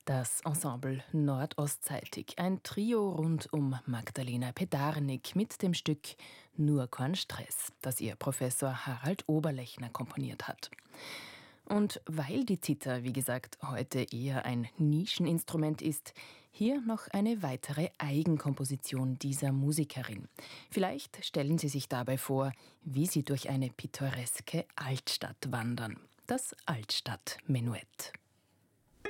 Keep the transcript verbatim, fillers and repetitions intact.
Das Ensemble Nordostseitig, ein Trio rund um Magdalena Pedarnik mit dem Stück Nur kein Stress, das ihr Professor Harald Oberlechner komponiert hat. Und weil die Zither, wie gesagt, heute eher ein Nischeninstrument ist, hier noch eine weitere Eigenkomposition dieser Musikerin. Vielleicht stellen Sie sich dabei vor, wie sie durch eine pittoreske Altstadt wandern. Das Altstadtmenuett.